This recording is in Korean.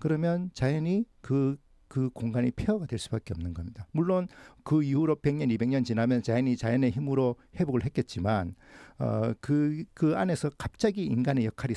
그러면 자연히 그 공간이 폐허가 될 수밖에 없는 겁니다. 물론 그 이후로 100년, 200년 지나면 자연이 자연의 힘으로 회복을 했겠지만 그 안에서 갑자기 인간의 역할이